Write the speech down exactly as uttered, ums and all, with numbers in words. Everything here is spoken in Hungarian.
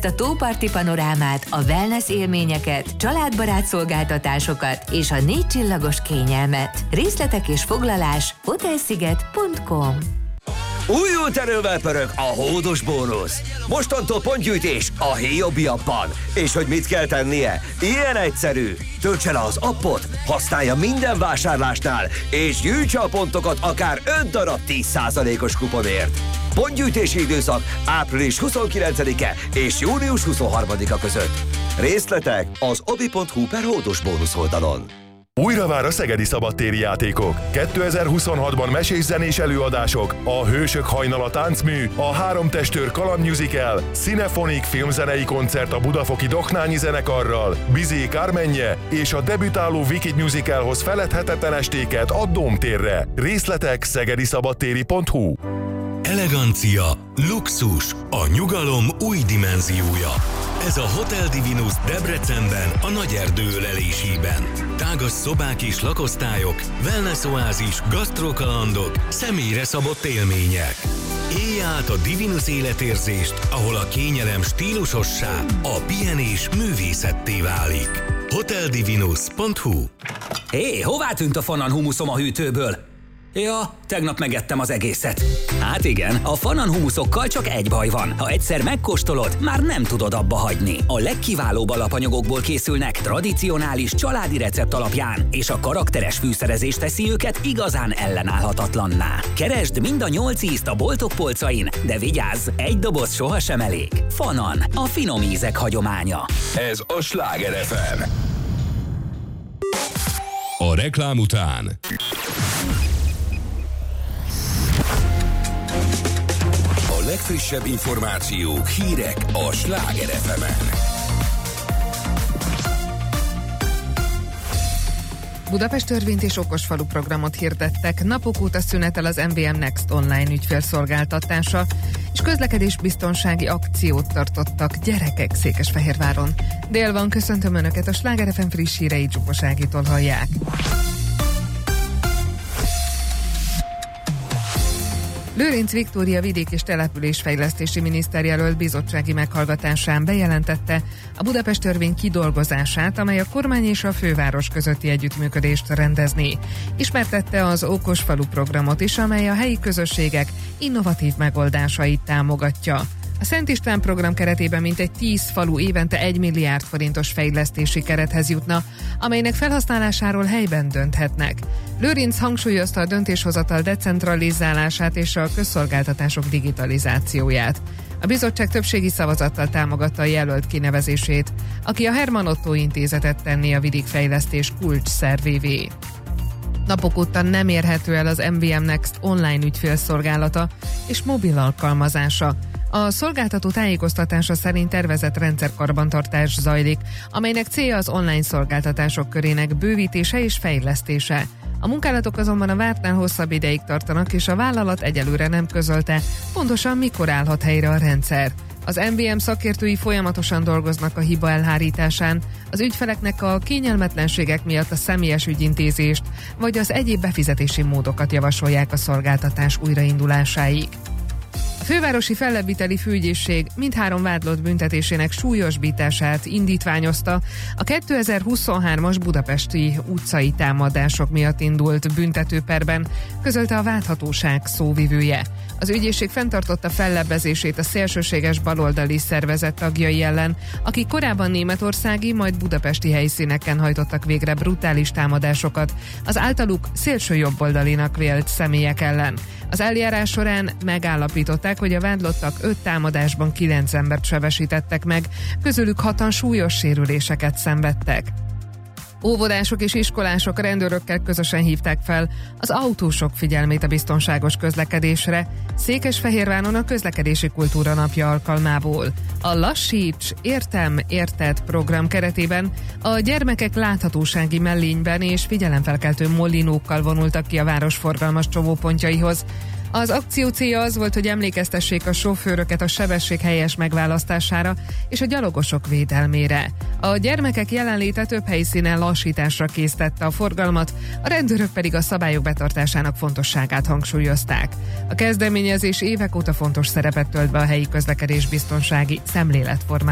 Élvezd a tóparti panorámát, a wellness élményeket, családbarát szolgáltatásokat és a négy csillagos kényelmet. Részletek és foglalás hotelsziget pont com. Újult erővel pörög a hódos bónusz. Mostantól pontgyűjtés a Héjobi appban. És hogy mit kell tennie? Ilyen egyszerű. Töltse le az appot, használja minden vásárlásnál, és gyűjtse a pontokat akár öt darab tíz százalékos kuponért. Pontgyűjtési időszak április huszonkilencedike és június huszonharmadika között. Részletek az obi pont hu per hódos bónusz oldalon. Újra vár a szegedi szabadtéri játékok. kétezer-huszonhatban mesés-zenés előadások, a Hősök hajnala táncmű, a Három testőr kaland musical, Cinephonic filmzenei koncert a budafoki Doknányi zenekarral, Bizé Kármenje és a debütáló Wicked musicalhoz feledhetetlen estéket a Dómtérre. Részletek szegediszabadtéri pont hu. Elegancia, luxus, a nyugalom új dimenziója. Ez a Hotel Divinus Debrecenben, a Nagyerdő ölelésében. Tágas szobák és lakosztályok, wellness oázis, gasztrokalandok, személyre szabott élmények. Élj át a Divinus életérzést, ahol a kényelem stílusossá, a pihenés művészetté válik. hotel divinus pont hu. Hé, hová tűnt a Fanan humuszom a hűtőből? Ja, tegnap megettem az egészet. Hát igen, a Fanan humuszokkal csak egy baj van. Ha egyszer megkóstolod, már nem tudod abba hagyni. A legkiválóbb alapanyagokból készülnek, tradicionális családi recept alapján, és a karakteres fűszerezés teszi őket igazán ellenállhatatlanná. Keresd mind a nyolc ízt a boltok polcain, de vigyázz, egy doboz sohasem elég. Fanan, a finom ízek hagyománya. Ez a Sláger ef em. A reklám után a legfrissebb információk, hírek a Sláger ef emen. Budapest törvényt és okosfalu programot hirdettek. Napok óta szünetel az em bé em Next online ügyfélszolgáltatása, és közlekedésbiztonsági akciót tartottak gyerekek Székesfehérváron. Dél van, köszöntöm Önöket, a Sláger ef em friss híreit Zsupos Ágitól hallják. Lőrinc Viktória vidék- és településfejlesztési miniszter jelölt bizottsági meghallgatásán bejelentette a Budapest törvény kidolgozását, amely a kormány és a főváros közötti együttműködést rendezné. Ismertette az okosfalu programot is, amely a helyi közösségek innovatív megoldásait támogatja. A Szent István program keretében mintegy tíz falu évente egy milliárd forintos fejlesztési kerethez jutna, amelynek felhasználásáról helyben dönthetnek. Lőrinc hangsúlyozta a döntéshozatal decentralizálását és a közszolgáltatások digitalizációját. A bizottság többségi szavazattal támogatta a jelölt kinevezését, aki a Herman Otto intézetet tenné a vidékfejlesztés kulcs szervévé. Napok óta nem érhető el az em bé em Next online ügyfélszolgálata és mobil alkalmazása. A szolgáltató tájékoztatása szerint tervezett rendszerkarbantartás zajlik, amelynek célja az online szolgáltatások körének bővítése és fejlesztése. A munkálatok azonban a vártnál hosszabb ideig tartanak, és a vállalat egyelőre nem közölte, pontosan mikor állhat helyre a rendszer. Az em bé em szakértői folyamatosan dolgoznak a hiba elhárításán, az ügyfeleknek a kényelmetlenségek miatt a személyes ügyintézést vagy az egyéb befizetési módokat javasolják a szolgáltatás újraindulásáig. A fővárosi fellebbviteli főügyészség mindhárom vádlott büntetésének súlyosbítását indítványozta a kétezer-huszonhármas budapesti utcai támadások miatt indult büntetőperben, közölte a vádhatóság szóvivője. Az ügyészség fenntartotta fellebbezését a szélsőséges baloldali szervezet tagjai ellen, akik korábban németországi, majd budapesti helyszíneken hajtottak végre brutális támadásokat az általuk szélsőjobboldalinak vélt személyek ellen. Az eljárás során megállapították, hogy a vádlottak öt támadásban kilenc embert sebesítettek meg, közülük hatan súlyos sérüléseket szenvedtek. Óvodások és iskolások rendőrökkel közösen hívták fel az autósok figyelmét a biztonságos közlekedésre Székesfehérváron a közlekedési kultúra napja alkalmából. A Lassíts, Értem, Érted program keretében a gyermekek láthatósági mellényben és figyelemfelkeltő mollinókkal vonultak ki a város forgalmas csomópontjaihoz. Az akció célja az volt, hogy emlékeztessék a sofőröket a sebesség helyes megválasztására és a gyalogosok védelmére. A gyermekek jelenléte több helyszínen lassításra késztette a forgalmat, a rendőrök pedig a szabályok betartásának fontosságát hangsúlyozták. A kezdeményezés évek óta fontos szerepet tölt be a helyi közlekedés biztonsági szemléletformában.